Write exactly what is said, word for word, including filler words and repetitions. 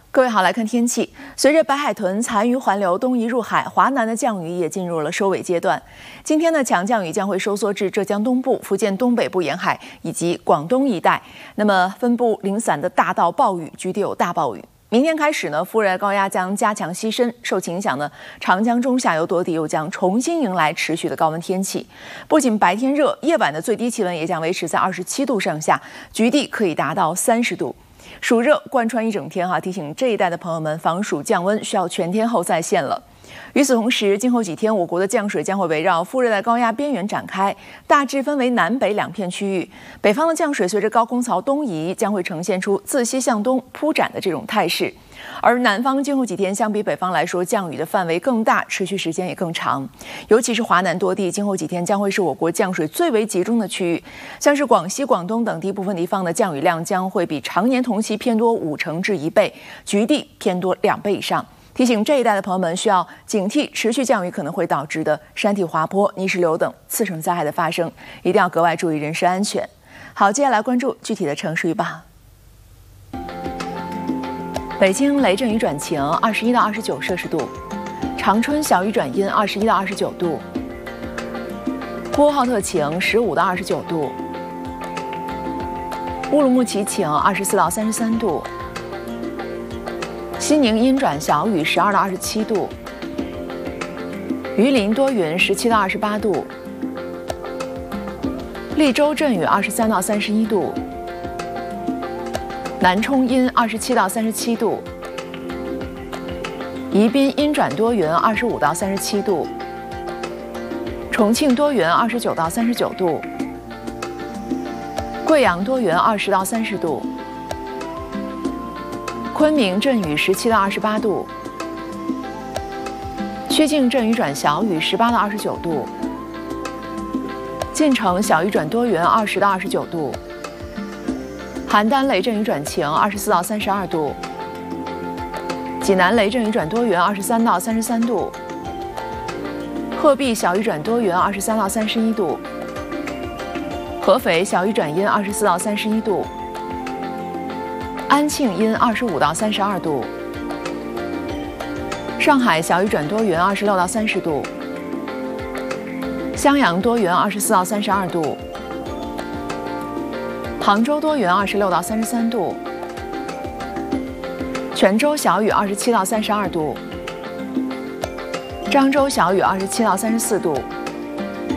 各位好，来看天气。随着白海豚残余环流东移入海，华南的降雨也进入了收尾阶段。今天的强降雨将会收缩至浙江东部、福建东北部沿海以及广东一带，那么分布零散的大到暴雨，局地有大暴雨。明天开始呢，副热带高压将加强西伸，受其影响呢，长江中下游多地又将重新迎来持续的高温天气。不仅白天热，夜晚的最低气温也将维持在二十七度上下，局地可以达到三十度。暑热贯穿一整天哈、啊，提醒这一带的朋友们，防暑降温需要全天候在线了。与此同时，今后几天我国的降水将会围绕副热带高压边缘展开，大致分为南北两片区域。北方的降水随着高空槽东移，将会呈现出自西向东铺展的这种态势。而南方今后几天相比北方来说，降雨的范围更大，持续时间也更长。尤其是华南多地，今后几天将会是我国降水最为集中的区域，像是广西、广东等地部分地方的降雨量将会比常年同期偏多五成至一倍，局地偏多两倍以上。提醒这一带的朋友们需要警惕持续降雨可能会导致的山体滑坡、泥石流等次生灾害的发生，一定要格外注意人身安全。好，接下来关注具体的城市预报。北京雷阵雨转晴，二十一到二十九摄氏度；长春小雨转阴，二十一到二十九度；呼和浩特晴，十五到二十九度；乌鲁木齐晴，二十四到三十三度；西宁阴转小雨，十二到二十七度；榆林多云，十七到二十八度；利州阵雨，二十三到三十一度；南充阴，二十七到三十七度；宜宾阴转多云，二十五到三十七度；重庆多云，二十九到三十九度；贵阳多云，二十到三十度；昆明阵雨，十七到二十八度；曲靖阵雨转小雨，十八到二十九度；晋城小雨转多云，二十到二十九度；邯郸雷阵雨转晴，二十四到三十二度；济南雷阵雨转多云，二十三到三十三度；鹤壁小雨转多云，二十三到三十一度；合肥小雨转阴，二十四到三十一度；安庆阴，二十五到三十二度；上海小雨转多云，二十六到三十度；襄阳多云，二十四到三十二度；杭州多云，二十六到三十三度；泉州小雨，二十七到三十二度；漳州小雨，二十七到三十四度；